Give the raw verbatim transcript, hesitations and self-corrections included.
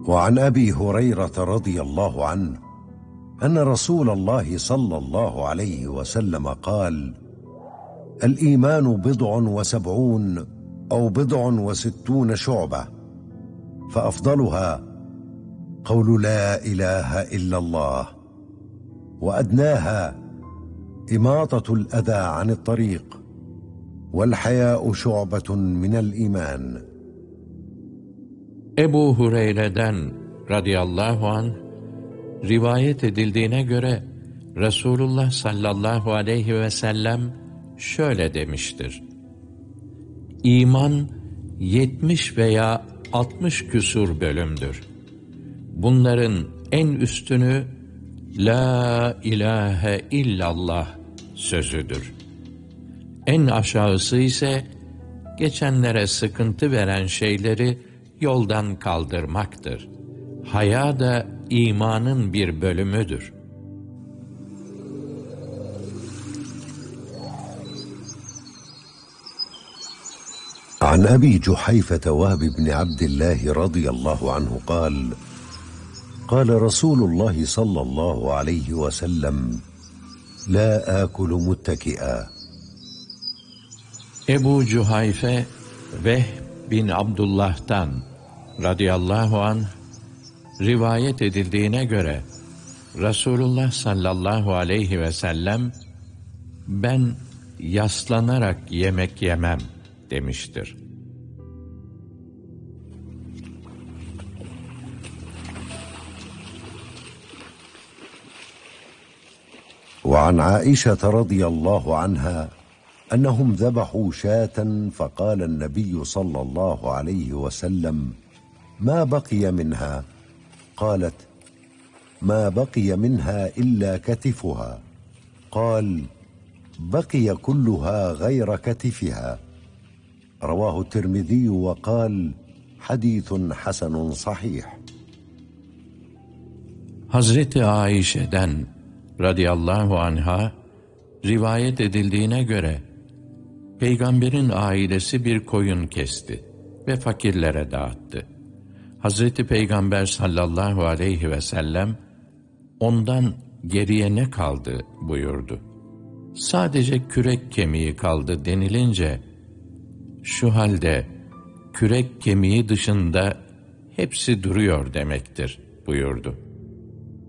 وعن أبي هريرة رضي الله عنه أن رسول الله صلى الله عليه وسلم قال: الإيمان بضع وسبعون أو بضع وستون شعبة، فأفضلها قول لا إله إلا الله، وأدناها إماطة الأذى عن الطريق، والحياء شعبة من الإيمان. Ebu Hureyre'den radıyallahu anh rivayet edildiğine göre Resulullah sallallahu aleyhi ve sellem şöyle demiştir: İman yetmiş veya altmış küsur bölümdür. Bunların en üstünü La ilahe illallah sözüdür. En aşağısı ise geçenlere sıkıntı veren şeyleri yoldan kaldırmaktır. Haya da imanın bir bölümüdür. عن أبي جحيفة وهب بن عبد الله رضي الله عنه قال: قال رسول الله صلى الله عليه وسلم: لا آكل متكئا. Ebu Cuhayfe Vehb bin Abdullah'tan radıyallahu anh rivayet edildiğine göre Resulullah sallallahu aleyhi ve sellem ben yaslanarak yemek yemem demiştir. وعن عائشة رضي الله عنها أنهم ذبحوا شاة فقال النبي صلى الله عليه وسلم: ما بقي منها؟ قالت: ما بقي منها إلا كتفها. قال: بقي كلها غير كتفها. رواه الترمذي وقال: حديث حسن صحيح. Hazreti Ayşe'den radıyallahu anha rivayet edildiğine göre Peygamberin ailesi bir koyun kesti ve fakirlere dağıttı. Hazreti Peygamber sallallahu aleyhi ve sellem ondan geriye ne kaldı buyurdu. Sadece kürek kemiği kaldı denilince şu halde kürek kemiği dışında hepsi duruyor demektir buyurdu.